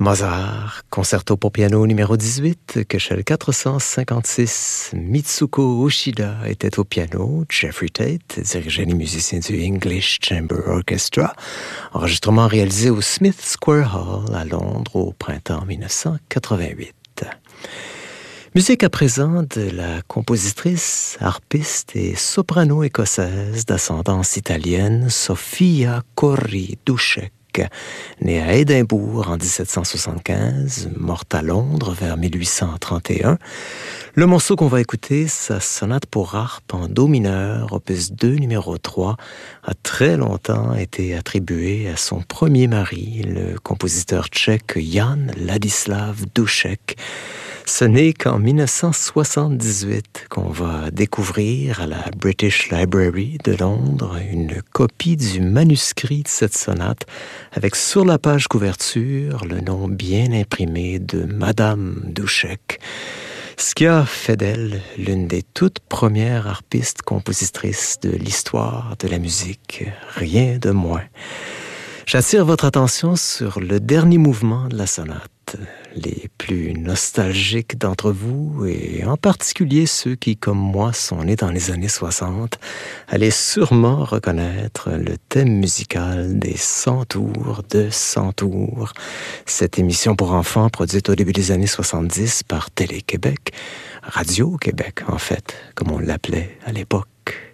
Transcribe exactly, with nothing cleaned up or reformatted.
Mozart, concerto pour piano numéro dix-huit, Köchel quatre cent cinquante-six. Mitsuko Oshida était au piano, Jeffrey Tate dirigeait les musiciens du English Chamber Orchestra. Enregistrement réalisé au Smith Square Hall à Londres au printemps dix-neuf cent quatre-vingt-huit. Musique à présent de la compositrice, harpiste et soprano écossaise d'ascendance italienne Sofia Corri-Duszek. Née à Édimbourg en dix-sept cent soixante-quinze, morte à Londres vers mille huit cent trente et un. Le morceau qu'on va écouter, sa sonate pour harpe en do mineur, opus deux, numéro trois, a très longtemps été attribué à son premier mari, le compositeur tchèque Jan Ladislav Dušek. Ce n'est qu'en dix-neuf cent soixante-dix-huit qu'on va découvrir à la British Library de Londres une copie du manuscrit de cette sonate avec sur la page couverture le nom bien imprimé de Madame Dušek, ce qui a fait d'elle l'une des toutes premières harpistes compositrices de l'histoire de la musique, rien de moins. J'attire votre attention sur le dernier mouvement de la sonate. Les plus nostalgiques d'entre vous, et en particulier ceux qui, comme moi, sont nés dans les années soixante, allaient sûrement reconnaître le thème musical des cent tours de cent tours. Cette émission pour enfants produite au début des années soixante-dix par Télé-Québec, Radio-Québec en fait, comme on l'appelait à l'époque.